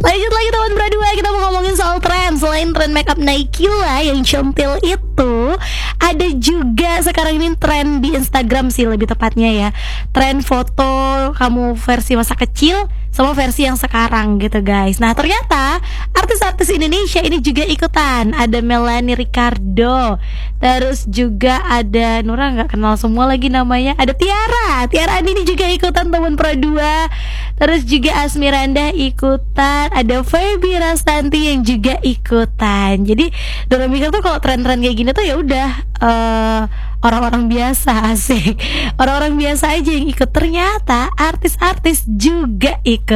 Lanjut lagi teman berdua, kita mau ngomongin soal tren. Selain tren makeup Naikila yang centil itu, ada juga sekarang ini tren di Instagram sih lebih tepatnya ya. Tren foto kamu versi masa kecil sama versi yang sekarang gitu guys. Nah ternyata artis-artis Indonesia ini juga ikutan. Ada Melanie Ricardo, terus juga ada Nura, nggak kenal semua lagi namanya. Ada Tiara ini juga ikutan teman Pro 2. Terus juga Asmiranda ikutan. Ada Feby Rastanti yang juga ikutan. Jadi Dora mikir tuh kalau tren-tren kayak gini tuh ya udah orang-orang biasa, asik. Orang-orang biasa aja yang ikut. Ternyata artis-artis juga ikut.